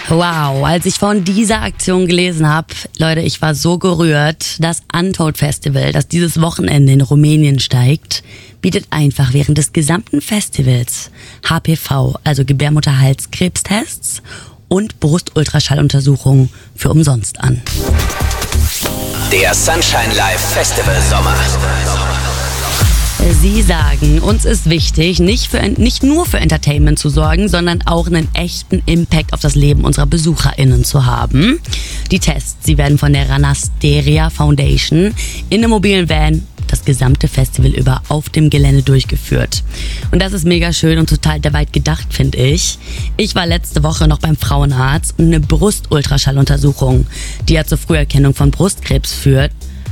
Wow, als ich von dieser Aktion gelesen habe, Leute, ich war so gerührt. Das Untold Festival, das dieses Wochenende in Rumänien steigt, bietet einfach während des gesamten Festivals HPV, also Gebärmutterhalskrebstests und Brustultraschalluntersuchungen für umsonst an. Der Sunshine Live Festival Sommer. Sie sagen, uns ist wichtig, nicht nur für Entertainment zu sorgen, sondern auch einen echten Impact auf das Leben unserer BesucherInnen zu haben. Die Tests, sie werden von der Ranasteria Foundation in einem mobilen Van das gesamte Festival über auf dem Gelände durchgeführt. Und das ist mega schön und total der weit gedacht, finde ich. Ich war letzte Woche noch beim Frauenarzt und eine Brustultraschalluntersuchung, die ja zur Früherkennung von Brustkrebs führt,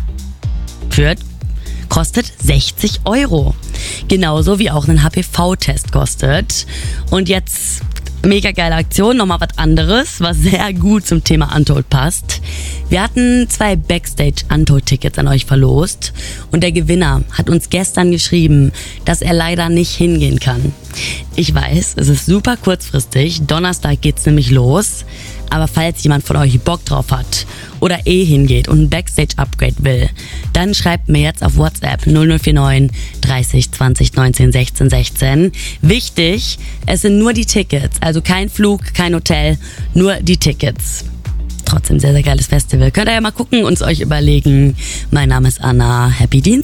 kostet 60 €. Genauso wie auch ein HPV-Test kostet. Und jetzt mega geile Aktion, nochmal was anderes, was sehr gut zum Thema Untold passt. Wir hatten 2 Backstage-Untold-Tickets an euch verlost und der Gewinner hat uns gestern geschrieben, dass er leider nicht hingehen kann. Ich weiß, es ist super kurzfristig, Donnerstag geht's nämlich los, aber falls jemand von euch Bock drauf hat oder hingeht und ein Backstage-Upgrade will, dann schreibt mir jetzt auf WhatsApp 0049 30 20 19 16 16. Wichtig, es sind nur die Tickets, also kein Flug, kein Hotel, nur die Tickets. Trotzdem sehr, sehr geiles Festival. Könnt ihr ja mal gucken und es euch überlegen. Mein Name ist Anna. Happy Dienstag.